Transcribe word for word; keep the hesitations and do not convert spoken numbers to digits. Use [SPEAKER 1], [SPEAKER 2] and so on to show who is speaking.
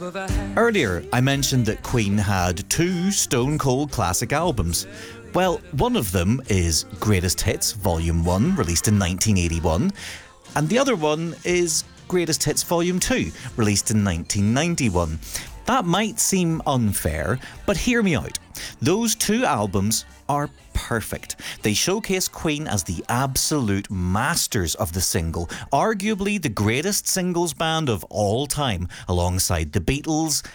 [SPEAKER 1] Earlier, I mentioned that Queen had two stone cold classic albums. Well, one of them is Greatest Hits Volume one, released in nineteen eighty-one, and the other one is Greatest Hits Volume two, released in nineteen ninety-one. That might seem unfair, but hear me out. Those two albums are perfect. They showcase Queen as the absolute masters of the single, arguably the greatest singles band of all time, alongside the Beatles,